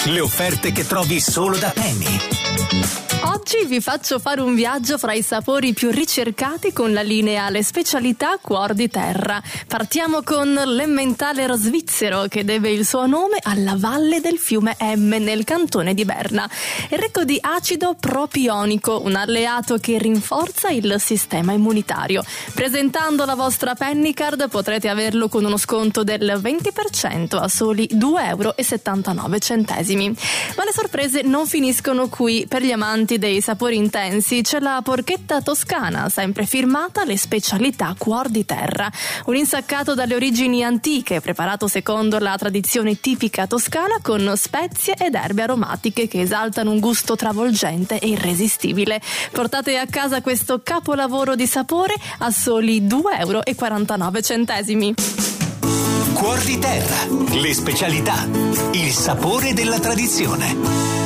Le offerte che trovi solo da Penny. Oggi vi faccio fare un viaggio fra i sapori più ricercati con la linea Le Specialità Cuor di Terra. Partiamo con l'Emmentaler svizzero, che deve il suo nome alla valle del fiume Emme nel cantone di Berna. È ricco di acido propionico, un alleato che rinforza il sistema immunitario. Presentando la vostra Penny Card potrete averlo con uno sconto del 20% a soli €2,79. Ma le sorprese non finiscono qui. Per gli amanti dei sapori intensi c'è la porchetta toscana, sempre firmata Le Specialità Cuor di Terra. Un insaccato dalle origini antiche, preparato secondo la tradizione tipica toscana con spezie ed erbe aromatiche che esaltano un gusto travolgente e irresistibile. Portate a casa questo capolavoro di sapore a soli €2,49. Cuor di Terra, le specialità, il sapore della tradizione.